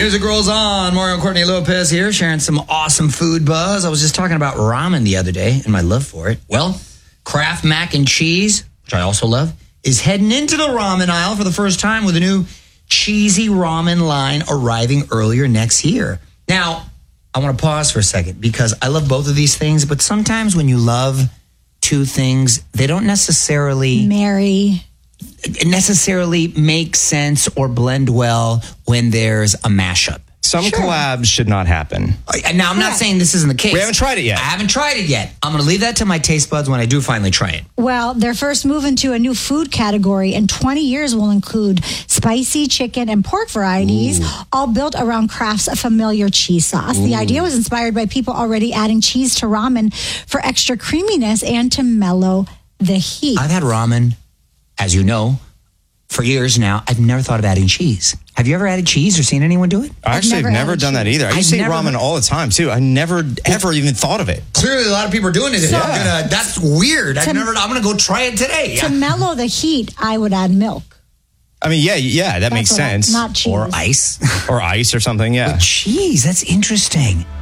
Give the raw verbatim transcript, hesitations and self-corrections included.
Music rolls on. Mario and Courtney Lopez here, sharing some awesome food buzz. I was just talking about ramen the other day and my love for it. Well, Kraft Mac and Cheese, which I also love, is heading into the ramen aisle for the first time with a new cheesy ramen line arriving earlier next year. Now, I want to pause for a second because I love both of these things, but sometimes when you love two things, they don't necessarily marry. necessarily make sense or blend well when there's a mashup. Some Sure. collabs should not happen. Now, I'm not Correct. saying this isn't the case. We haven't tried it yet. I haven't tried it yet. I'm going to leave that to my taste buds when I do finally try it. Well, their first move into a new food category in twenty years will include spicy chicken and pork varieties, Ooh. all built around Kraft's familiar cheese sauce. Ooh. The idea was inspired by people already adding cheese to ramen for extra creaminess and to mellow the heat. I've had ramen, as you know, for years now. I've never thought of adding cheese. Have you ever added cheese or seen anyone do it? I actually I've have never never done that either. I I've used to eat never- ramen all the time, too. I never, ever even thought of it. Clearly, a lot of people are doing it. So- I'm gonna, that's weird. I've To- never, I'm going to go try it today. To mellow the heat, I would add milk. I mean, yeah, yeah, that That's makes what I- sense. not cheese. Or ice. Or ice or something, yeah. Cheese, that's interesting.